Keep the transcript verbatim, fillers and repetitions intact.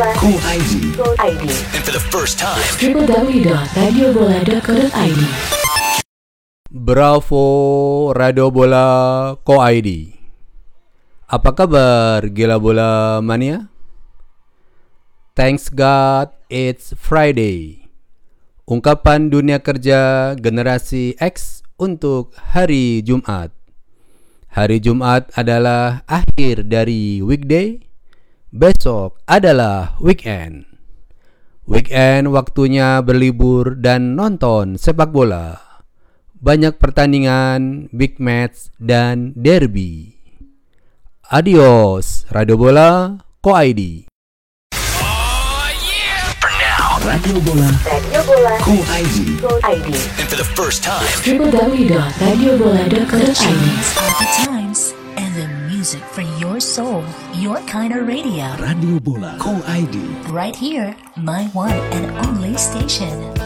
Cool I D. And for the first time, w w w dot radio bola dot co dot i d. Bravo Radio Bola Co I D. Apa kabar gila bola mania? Thanks God it's Friday. Ungkapan dunia kerja generasi X untuk hari Jumat. Hari Jumat adalah akhir dari weekday. Besok adalah weekend. Weekend waktunya berlibur dan nonton sepak bola. Banyak pertandingan, big match, dan derby. Adios, Radio Bola Co I D. for now, Radio Bola. Cool I D. and for the first time, w w w dot radio bola dot co dot i d. These are the times and the music for your soul, your kind of radio. Radio Bola. Cool I D. Right here, my one and only station.